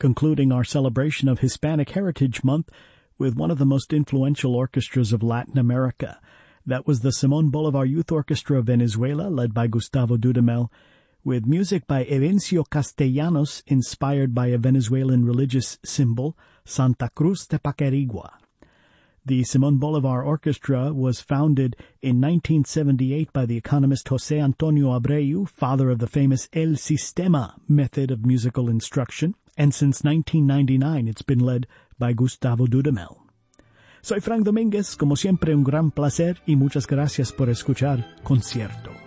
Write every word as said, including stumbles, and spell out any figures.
concluding our celebration of Hispanic Heritage Month with one of the most influential orchestras of Latin America. That was the Simón Bolívar Youth Orchestra of Venezuela, led by Gustavo Dudamel, with music by Evencio Castellanos, inspired by a Venezuelan religious symbol, Santa Cruz de Paquirigua. The Simón Bolívar Orchestra was founded in nineteen seventy-eight by the economist José Antonio Abreu, father of the famous El Sistema method of musical instruction, and since nineteen ninety-nine it's been led by Gustavo Dudamel. Soy Frank Domínguez, como siempre un gran placer y muchas gracias por escuchar Concierto.